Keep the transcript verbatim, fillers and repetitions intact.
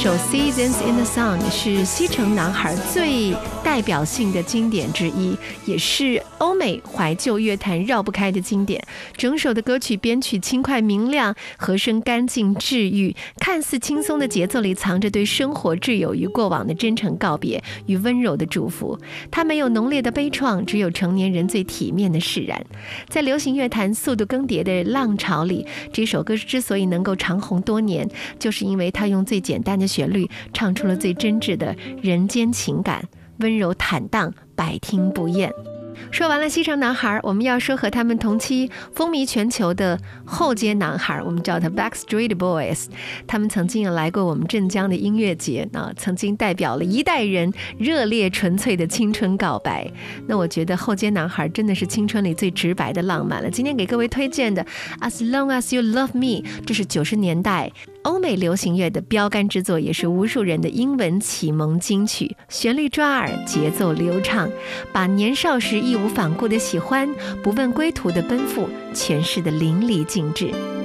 首 Seasons in the Sun 是西城男孩最代表性的经典之一，也是欧美怀旧乐坛绕不开的经典。整首的歌曲编曲轻快明亮，和声干净治愈，看似轻松的节奏里藏着对生活挚友与过往的真诚告别与温柔的祝福。它没有浓烈的悲怆，只有成年人最体面的释然。在流行乐坛速度更迭的浪潮里，这首歌之所以能够长红多年，就是因为它用最简单的旋律唱出了最真挚的人间情感，温柔坦荡，百听不厌。说完了西城男孩，我们要说和他们同期风靡全球的后街男孩，我们叫他 Backstreet Boys。 他们曾经也来过我们镇江的音乐节，那曾经代表了一代人热烈纯粹的青春告白。那我觉得后街男孩真的是青春里最直白的浪漫了。今天给各位推荐的 As Long As You Love Me， 这是九十年代欧美流行乐的标杆之作，也是无数人的英文启蒙金曲。旋律抓耳，节奏流畅，把年少时义无反顾的喜欢，不问归途的奔赴诠释得淋漓尽致。